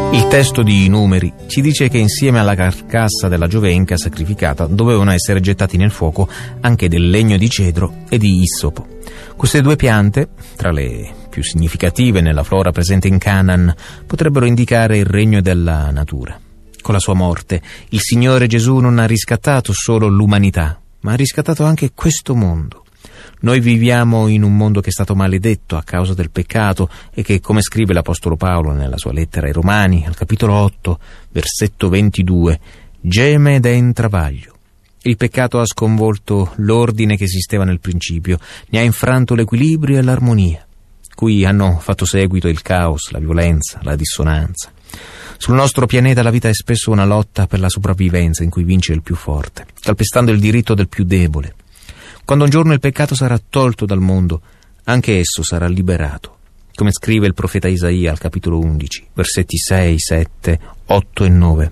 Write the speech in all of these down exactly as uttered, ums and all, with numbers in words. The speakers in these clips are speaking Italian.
Il testo di Numeri ci dice che insieme alla carcassa della giovenca sacrificata dovevano essere gettati nel fuoco anche del legno di cedro e di issopo. Queste due piante, tra le più significative nella flora presente in Canaan, potrebbero indicare il regno della natura. Con la sua morte, il Signore Gesù non ha riscattato solo l'umanità, ma ha riscattato anche questo mondo. Noi viviamo in un mondo che è stato maledetto a causa del peccato e che, come scrive l'Apostolo Paolo nella sua lettera ai Romani, al capitolo otto, versetto ventidue, geme ed è in travaglio. Il peccato ha sconvolto l'ordine che esisteva nel principio, ne ha infranto l'equilibrio e l'armonia, cui hanno fatto seguito il caos, la violenza, la dissonanza. Sul nostro pianeta la vita è spesso una lotta per la sopravvivenza in cui vince il più forte, calpestando il diritto del più debole. Quando un giorno il peccato sarà tolto dal mondo, anche esso sarà liberato, come scrive il profeta Isaia al capitolo undici, versetti sei, sette, otto e nove.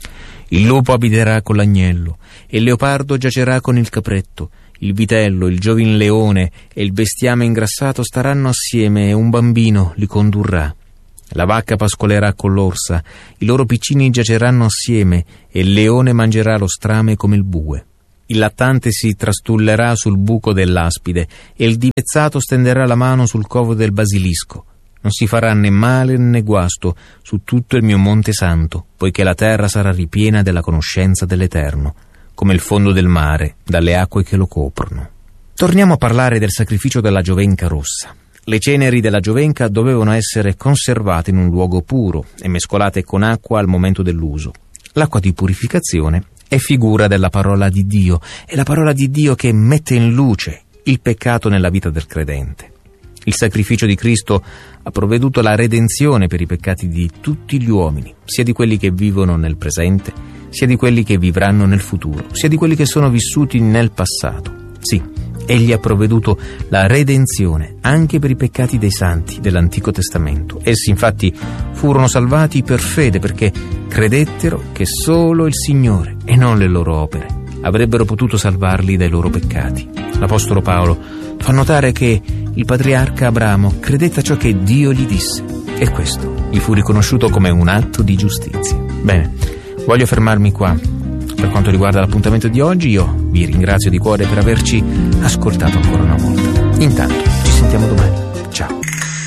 Il lupo abiterà con l'agnello, e il leopardo giacerà con il capretto, il vitello, il giovin leone e il bestiame ingrassato staranno assieme e un bambino li condurrà. La vacca pascolerà con l'orsa, i loro piccini giaceranno assieme e il leone mangerà lo strame come il bue. Il lattante si trastullerà sul buco dell'aspide e il divezzato stenderà la mano sul covo del basilisco. Non si farà né male né guasto su tutto il mio monte santo, poiché la terra sarà ripiena della conoscenza dell'Eterno, come il fondo del mare, dalle acque che lo coprono. Torniamo a parlare del sacrificio della giovenca rossa. Le ceneri della giovenca dovevano essere conservate in un luogo puro e mescolate con acqua al momento dell'uso. L'acqua di purificazione è figura della parola di Dio, è la parola di Dio che mette in luce il peccato nella vita del credente. Il sacrificio di Cristo ha provveduto la redenzione per i peccati di tutti gli uomini, sia di quelli che vivono nel presente, sia di quelli che vivranno nel futuro, sia di quelli che sono vissuti nel passato. Sì, Egli ha provveduto la redenzione anche per i peccati dei santi dell'Antico Testamento. Essi infatti furono salvati per fede perché credettero che solo il Signore e non le loro opere avrebbero potuto salvarli dai loro peccati. L'Apostolo Paolo fa notare che il patriarca Abramo credette a ciò che Dio gli disse e questo gli fu riconosciuto come un atto di giustizia. Bene, voglio fermarmi qua. Per quanto riguarda l'appuntamento di oggi, io vi ringrazio di cuore per averci ascoltato ancora una volta. Intanto, ci sentiamo domani. Ciao.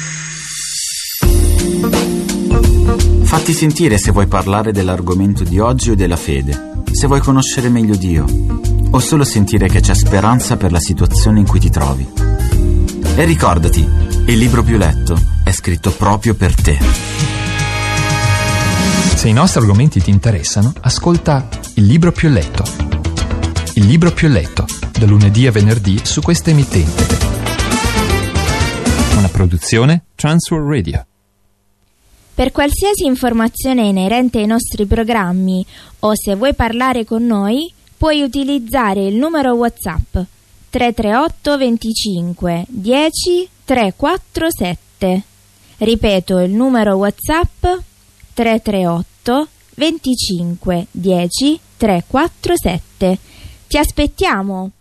Fatti sentire se vuoi parlare dell'argomento di oggi o della fede, se vuoi conoscere meglio Dio, o solo sentire che c'è speranza per la situazione in cui ti trovi. E ricordati, il libro più letto è scritto proprio per te. Se i nostri argomenti ti interessano, ascolta Il libro più letto. Il libro più letto, da lunedì a venerdì su questa emittente. Una produzione Transworld Radio. Per qualsiasi informazione inerente ai nostri programmi o se vuoi parlare con noi, puoi utilizzare il numero WhatsApp tre tre otto venticinque dieci trequarantasette. Ripeto il numero WhatsApp tre tre otto venticinque dieci trequarantasette. Ti aspettiamo!